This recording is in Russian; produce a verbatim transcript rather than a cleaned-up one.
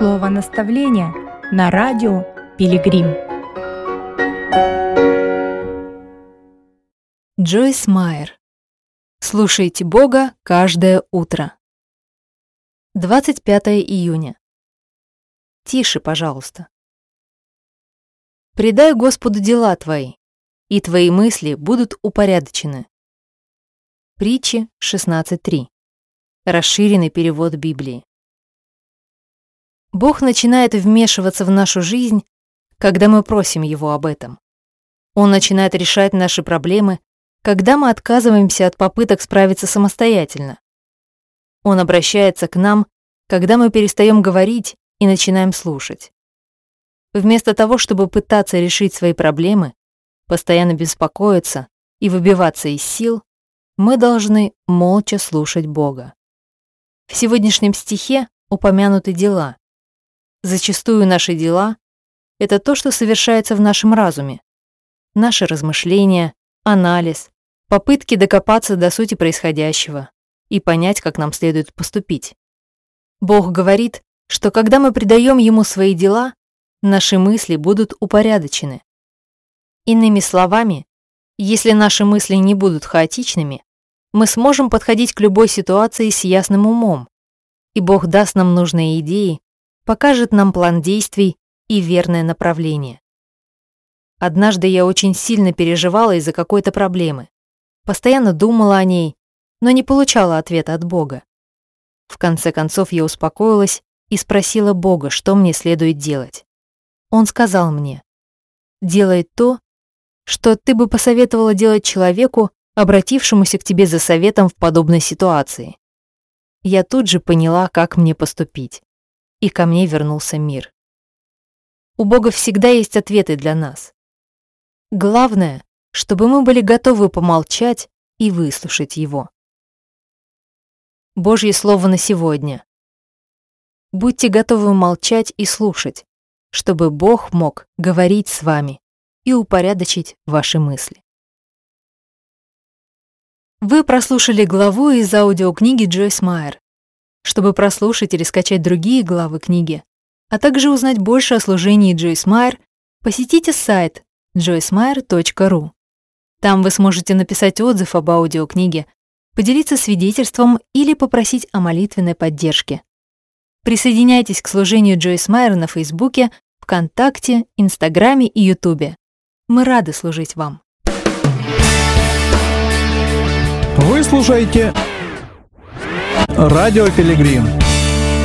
Слово наставления на радио Пилигрим. Джойс Майер. Слушайте Бога каждое утро. двадцать пятое июня. Тише, пожалуйста. Предай Господу дела твои, и твои мысли будут упорядочены. Притчи шестнадцать три. Расширенный перевод Библии. Бог начинает вмешиваться в нашу жизнь, когда мы просим Его об этом. Он начинает решать наши проблемы, когда мы отказываемся от попыток справиться самостоятельно. Он обращается к нам, когда мы перестаем говорить и начинаем слушать. Вместо того, чтобы пытаться решить свои проблемы, постоянно беспокоиться и выбиваться из сил, мы должны молча слушать Бога. В сегодняшнем стихе упомянуты дела. Зачастую наши дела — это то, что совершается в нашем разуме. Наши размышления, анализ, попытки докопаться до сути происходящего и понять, как нам следует поступить. Бог говорит, что когда мы предаем Ему свои дела, наши мысли будут упорядочены. Иными словами, если наши мысли не будут хаотичными, мы сможем подходить к любой ситуации с ясным умом, и Бог даст нам нужные идеи, покажет нам план действий и верное направление. Однажды я очень сильно переживала из-за какой-то проблемы, постоянно думала о ней, но не получала ответа от Бога. В конце концов я успокоилась и спросила Бога, что мне следует делать. Он сказал мне: «Делай то, что ты бы посоветовала делать человеку, обратившемуся к тебе за советом в подобной ситуации». Я тут же поняла, как мне поступить, и ко мне вернулся мир. У Бога всегда есть ответы для нас. Главное, чтобы мы были готовы помолчать и выслушать Его. Божье слово на сегодня. Будьте готовы молчать и слушать, чтобы Бог мог говорить с вами и упорядочить ваши мысли. Вы прослушали главу из аудиокниги Джойс Майер. Чтобы прослушать или скачать другие главы книги, а также узнать больше о служении Джойс Майер, посетите сайт джойс майер точка ру. Там вы сможете написать отзыв об аудиокниге, поделиться свидетельством или попросить о молитвенной поддержке. Присоединяйтесь к служению Джойс Майер на Фейсбуке, ВКонтакте, Инстаграме и Ютубе. Мы рады служить вам. Вы слушаете Радио Пилигрим.